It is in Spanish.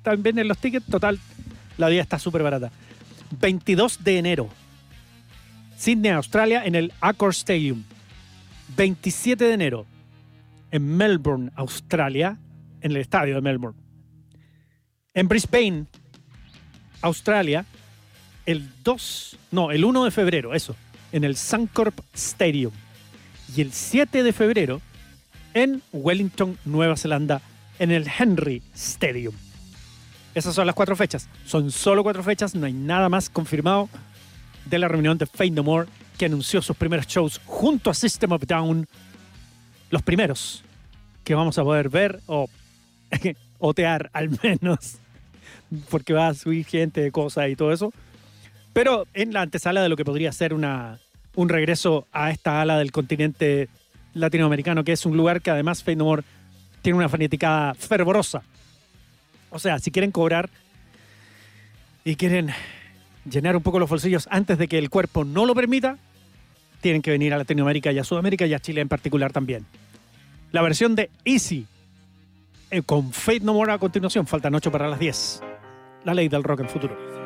también en los tickets. Total, la vida está súper barata. 22 de enero, Sydney, Australia, en el Accor Stadium. 27 de enero, en Melbourne, Australia, en el estadio de Melbourne. En Brisbane, Australia, el 1 de febrero, en el Suncorp Stadium. Y el 7 de febrero, en Wellington, Nueva Zelanda, en el Henry Stadium. Esas son las 4 fechas. Son solo 4 fechas, no hay nada más confirmado de la reunión de Faith No More, que anunció sus primeros shows junto a System of a Down. Los primeros que vamos a poder ver o otear al menos, porque va a subir gente, cosas y todo eso. Pero en la antesala de lo que podría ser un regreso a esta ala del continente latinoamericano, que es un lugar que además Faith No More tiene una fanaticada fervorosa. O sea, si quieren cobrar y quieren llenar un poco los bolsillos antes de que el cuerpo no lo permita, tienen que venir a Latinoamérica y a Sudamérica y a Chile en particular también. La versión de Easy con Faith No More a continuación. Faltan 8 para las 10. La ley del rock en futuro.